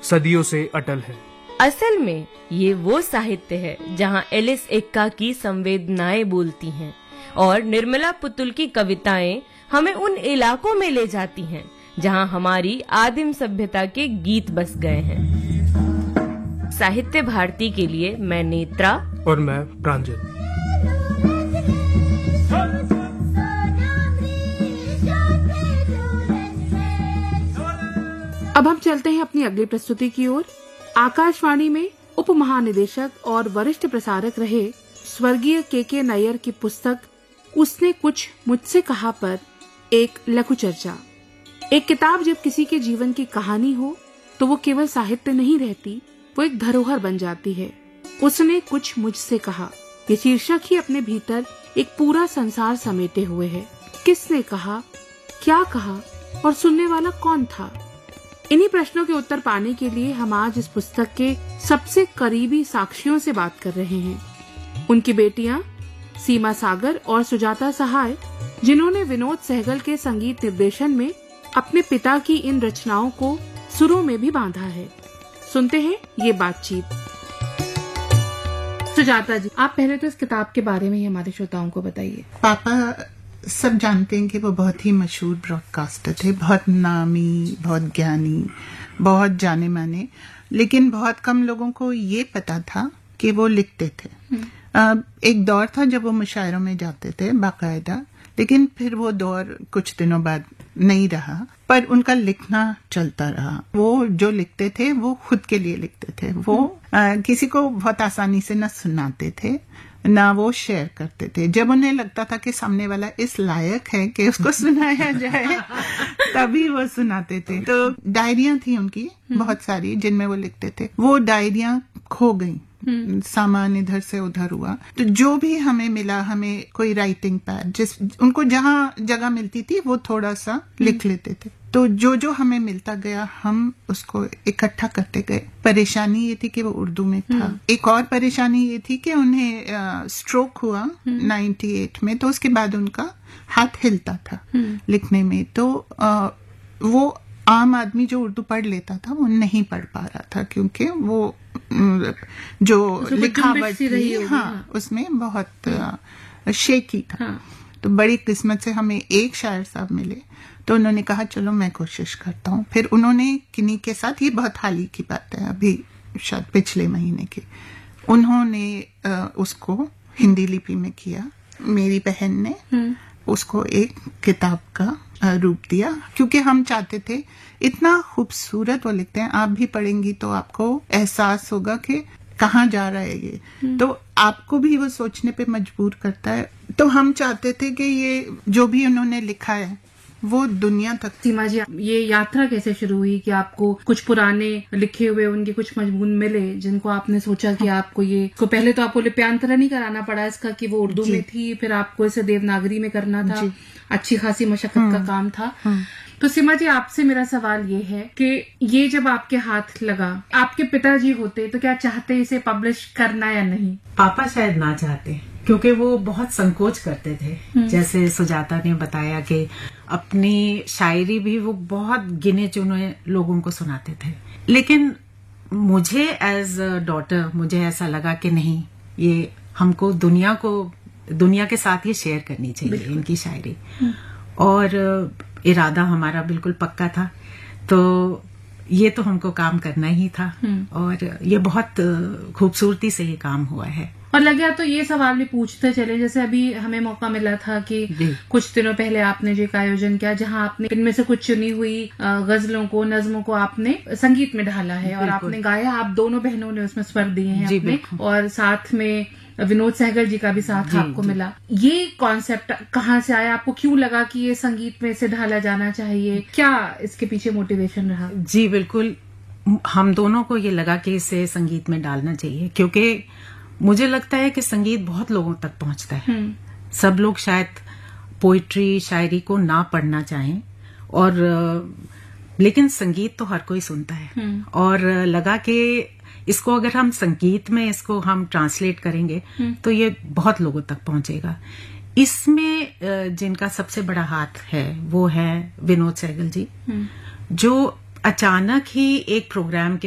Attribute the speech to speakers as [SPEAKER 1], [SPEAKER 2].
[SPEAKER 1] सदियों से अटल है।
[SPEAKER 2] असल में ये वो साहित्य है जहाँ एलिस एक्का की संवेदनाएं बोलती हैं और निर्मला पुतुल की कविताएं हमें उन इलाकों में ले जाती हैं जहाँ हमारी आदिम सभ्यता के गीत बस गए हैं। साहित्य भारती के लिए मैं नेत्रा
[SPEAKER 1] और मैं प्रांजल।
[SPEAKER 3] अब हम चलते हैं अपनी अगली प्रस्तुति की ओर। आकाशवाणी में उप महानिदेशक और वरिष्ठ प्रसारक रहे स्वर्गीय के नैयर की पुस्तक उसने कुछ मुझसे कहा पर एक लघु चर्चा। एक किताब जब किसी के जीवन की कहानी हो तो वो केवल साहित्य नहीं रहती, वो एक धरोहर बन जाती है। उसने कुछ मुझसे कहा, ये शीर्षक ही अपने भीतर एक पूरा संसार समेटे हुए है। किसने कहा, क्या कहा और सुनने वाला कौन था? इन्हीं प्रश्नों के उत्तर पाने के लिए हम आज इस पुस्तक के सबसे करीबी साक्षियों से बात कर रहे हैं। उनकी बेटियां सीमा सागर और सुजाता सहाय, जिन्होंने विनोद सहगल के संगीत निर्देशन में अपने पिता की इन रचनाओं को सुरों में भी बांधा है। सुनते हैं ये बातचीत। सुजाता जी, आप पहले तो इस किताब के बारे में ही हमारे श्रोताओं को बताइए।
[SPEAKER 4] पापा सब जानते हैं कि वो बहुत ही मशहूर ब्रॉडकास्टर थे, बहुत नामी, बहुत ज्ञानी, बहुत जाने माने, लेकिन बहुत कम लोगों को ये पता था कि वो लिखते थे। एक दौर था जब वो मुशायरों में जाते थे बाकायदा, लेकिन फिर वो दौर कुछ दिनों बाद नहीं रहा, पर उनका लिखना चलता रहा। वो जो लिखते थे वो खुद के लिए लिखते थे। वो किसी को बहुत आसानी से न सुनाते थे ना वो शेयर करते थे। जब उन्हें लगता था कि सामने वाला इस लायक है कि उसको सुनाया जाए तभी वो सुनाते थे। तो डायरियां थी उनकी बहुत सारी जिनमें वो लिखते थे। वो डायरियां खो गई, सामान इधर से उधर हुआ। तो जो भी हमें मिला, हमें कोई राइटिंग पैड, जिस उनको जहाँ जगह मिलती थी वो थोड़ा सा लिख लेते थे। तो जो हमें मिलता गया हम उसको इकट्ठा करते गए। परेशानी ये थी कि वो उर्दू में था। एक और परेशानी ये थी कि उन्हें स्ट्रोक हुआ 98 में, तो उसके बाद उनका हाथ हिलता था लिखने में। तो वो आम आदमी जो उर्दू पढ़ लेता था वो नहीं पढ़ पा रहा था, क्योंकि वो जो लिखावट थी उसमें बहुत शेकी था। तो बड़ी किस्मत से हमें एक शायर साहब मिले, तो उन्होंने कहा चलो मैं कोशिश करता हूँ। फिर उन्होंने किन्हीं के साथ, ये बहुत हाल ही की बात है, अभी शायद पिछले महीने की, उन्होंने उसको हिंदी लिपि में किया। मेरी बहन ने उसको एक किताब का रूप दिया, क्योंकि हम चाहते थे, इतना खूबसूरत वो लिखते हैं, आप भी पढ़ेंगी तो आपको एहसास होगा कि कहाँ जा रहा है ये, तो आपको भी वो सोचने पे मजबूर करता है। तो हम चाहते थे कि ये जो भी उन्होंने लिखा है वो दुनिया तक।
[SPEAKER 3] सीमा जी, ये यात्रा कैसे शुरू हुई कि आपको कुछ पुराने लिखे हुए उनके कुछ मजमून मिले जिनको आपने सोचा कि आपको ये, तो पहले तो आपको लिप्यांतरण ही कराना पड़ा इसका कि वो उर्दू में थी, फिर आपको इसे देवनागरी में करना था, अच्छी खासी मशक्कत का काम था। तो सीमा जी, आपसे मेरा सवाल ये है कि ये जब आपके हाथ लगा, आपके पिताजी होते तो क्या चाहते इसे पब्लिश करना या नहीं?
[SPEAKER 5] पापा शायद ना चाहते, क्योंकि वो बहुत संकोच करते थे। जैसे सुजाता ने बताया कि अपनी शायरी भी वो बहुत गिने चुने लोगों को सुनाते थे। लेकिन मुझे एज अ डॉटर मुझे ऐसा लगा कि नहीं, ये हमको दुनिया के साथ ये शेयर करनी चाहिए इनकी शायरी। और इरादा हमारा बिल्कुल पक्का था, तो ये तो हमको काम करना ही था। और ये बहुत खूबसूरती से ये काम हुआ है।
[SPEAKER 3] और लगे तो ये सवाल भी पूछते चले, जैसे अभी हमें मौका मिला था कि कुछ दिनों पहले आपने जो एक आयोजन किया जहां आपने इनमें से कुछ चुनी हुई गजलों को, नज्मों को आपने संगीत में ढाला है और आपने गाया। आप दोनों बहनों ने उसमें स्वर दिए हैं अपने, और साथ में विनोद सहगल जी का भी साथ आपको मिला। ये कॉन्सेप्ट कहाँ से आया? आपको क्यों लगा कि ये संगीत में इसे ढाला जाना चाहिए? क्या इसके पीछे मोटिवेशन रहा?
[SPEAKER 5] जी बिल्कुल, हम दोनों को ये लगा कि इसे संगीत में डालना चाहिए, क्योंकि मुझे लगता है कि संगीत बहुत लोगों तक पहुंचता है। सब लोग शायद पोइट्री, शायरी को ना पढ़ना चाहें, और लेकिन संगीत तो हर कोई सुनता है। और लगा कि इसको अगर हम संगीत में इसको हम ट्रांसलेट करेंगे तो ये बहुत लोगों तक पहुंचेगा। इसमें जिनका सबसे बड़ा हाथ है वो है विनोद सहगल जी, जो अचानक ही एक प्रोग्राम के